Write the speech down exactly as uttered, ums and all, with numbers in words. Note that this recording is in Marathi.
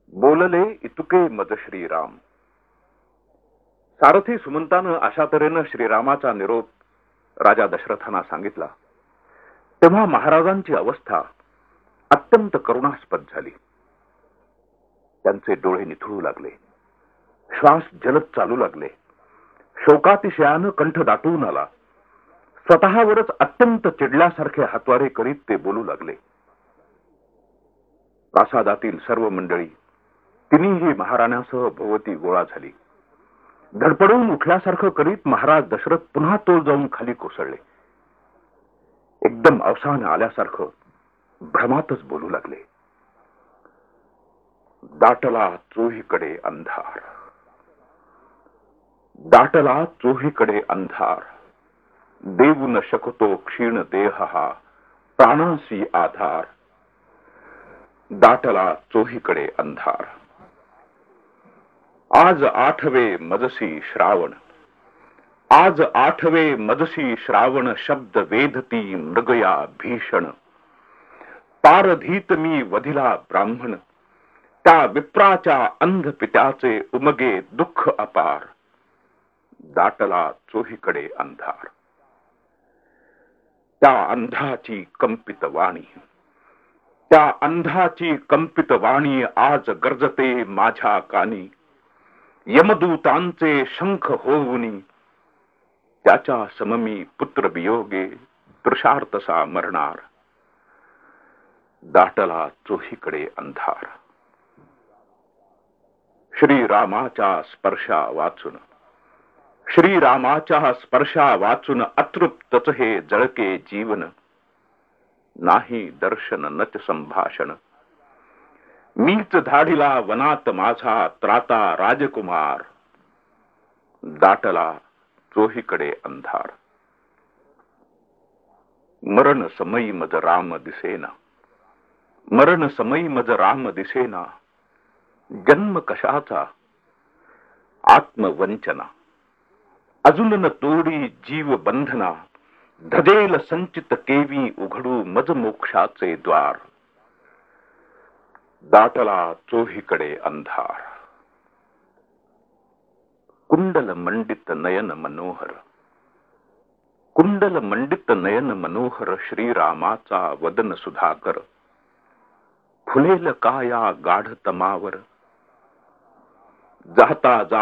बोलले इतुके मज श्रीराम. सारथी सुमंतानं अशा तऱ्हेनं श्रीरामाचा निरोप राजा दशरथांना सांगितला तेव्हा महाराजांची अवस्था अत्यंत करुणास्पद झाली. त्यांचे डोळे निथळू लागले, श्वास जलद चालू लागले, शोकातिशयानं कंठ दाटून आला. स्वतःवरच अत्यंत चिडल्यासारखे हातवारे करीत ते बोलू लागले. प्रासादातील सर्व मंडळी तिन्ही महाराण्यासह भोवती गोळा झाली. धडपडून उठल्यासारखं करीत महाराज दशरथ पुन्हा तोल जाऊन खाली कोसळले. एकदम अवसान आल्यासारखं भ्रमातच बोलू लागले. दाटला चोहीकडे अंधार, दाटला चोहीकडे अंधार, देऊ न शकतो क्षीण देह हा प्राणांसी आधार. दाटला चोहीकडे अंधार. आज आठवे मजसी श्रावण, आज आठवे मजसी श्रावण, शब्द वेधती मृगया भीषण. पारधीत मी वधिला ब्राह्मण, त्या विप्राच्या अंध पित्याचे उमगे दुःख अपार. दाटला चोहीकडे अंधार. त्या अंधाची कंपित वाणी, त्या अंधाची कंपित वाणी आज गर्जते माझ्या कानी. यमदूतांचे शंख होऊनी, त्याच्या सममी पुत्र वियोगे तृषार्तसा मरणार. दाटला चोहीकडे अंधार. श्रीरामाच्या स्पर्शा वाचून, श्रीरामाच्या स्पर्शा वाचून अतृप्तच हे जळके जीवन. नाही दर्शन नच संभाषण, मीच धाडिला वनात माझा त्राता राजकुमार. दाटला चोहीकडे अंधार. मरण समयी मज राम दिसेना, मरण समयी मज राम दिसेना. जन्म कशाचा आत्मवंचना, अजून न तोडी जीव बंधना. धजेल संचित केवी उघडू मज मोक्षाचे द्वार. दाटला चोहीकडे अंधार. कुंडल मंडित नयन मनोहर, कुंडल मंडित नयन मनोहर. श्रीरामाचा वदन सुधाकर, फुलेल काया गाढ तमावर. जाता